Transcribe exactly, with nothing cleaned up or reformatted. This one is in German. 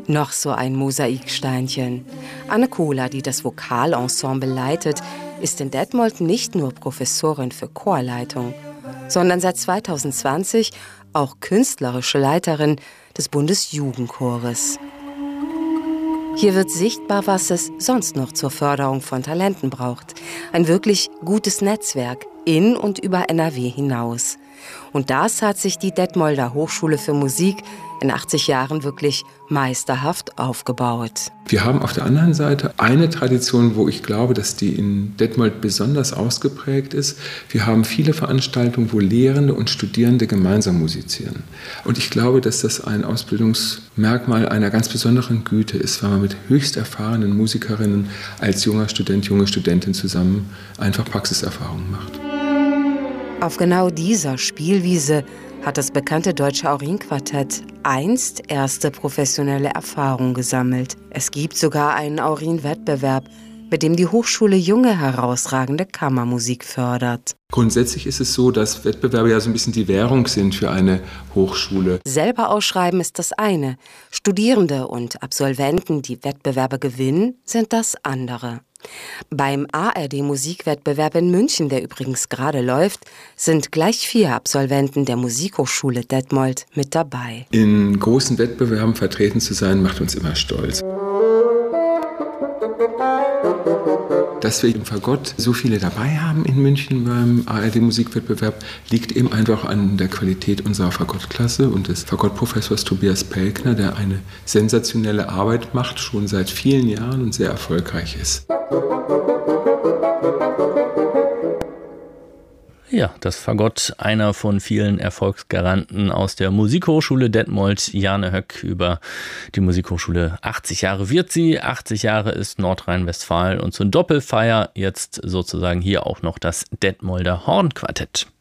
Noch so ein Mosaiksteinchen. Anne Kohler, die das Vokalensemble leitet, ist in Detmold nicht nur Professorin für Chorleitung, sondern seit zweitausendzwanzig auch künstlerische Leiterin des Bundesjugendchores. Hier wird sichtbar, was es sonst noch zur Förderung von Talenten braucht. Ein wirklich gutes Netzwerk in und über N R W hinaus. Und das hat sich die Detmolder Hochschule für Musik in achtzig Jahren wirklich meisterhaft aufgebaut. Wir haben auf der anderen Seite eine Tradition, wo ich glaube, dass die in Detmold besonders ausgeprägt ist. Wir haben viele Veranstaltungen, wo Lehrende und Studierende gemeinsam musizieren. Und ich glaube, dass das ein Ausbildungsmerkmal einer ganz besonderen Güte ist, weil man mit höchst erfahrenen Musikerinnen als junger Student, junge Studentin zusammen einfach Praxiserfahrungen macht. Auf genau dieser Spielwiese hat das bekannte Deutsche Aurin-Quartett einst erste professionelle Erfahrung gesammelt. Es gibt sogar einen Aurin-Wettbewerb, mit dem die Hochschule junge, herausragende Kammermusik fördert. Grundsätzlich ist es so, dass Wettbewerbe ja so ein bisschen die Währung sind für eine Hochschule. Selber ausschreiben ist das eine. Studierende und Absolventen, die Wettbewerbe gewinnen, sind das andere. Beim A R D-Musikwettbewerb in München, der übrigens gerade läuft, sind gleich vier Absolventen der Musikhochschule Detmold mit dabei. In großen Wettbewerben vertreten zu sein, macht uns immer stolz. Dass wir im Fagott so viele dabei haben in München beim A R D-Musikwettbewerb, liegt eben einfach an der Qualität unserer Fagottklasse und des Fagottprofessors Tobias Pelkner, der eine sensationelle Arbeit macht, schon seit vielen Jahren und sehr erfolgreich ist. Ja, das Fagott, einer von vielen Erfolgsgaranten aus der Musikhochschule Detmold. Jane Höck über die Musikhochschule. achtzig Jahre wird sie, achtzig Jahre ist Nordrhein-Westfalen und zur Doppelfeier jetzt sozusagen hier auch noch das Detmolder Hornquartett.